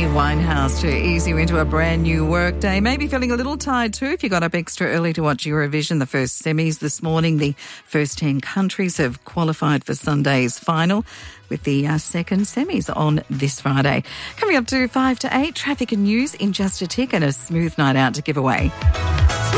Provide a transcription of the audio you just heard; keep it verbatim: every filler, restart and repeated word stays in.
Winehouse to ease you into a brand new work day. Maybe feeling a little tired too if you got up extra early to watch Eurovision, the first semis this morning. The first ten countries have qualified for Sunday's final, with the uh, second semis on this Friday. Coming up to five to eight, traffic and news in just a tick and a smooth night out to give away.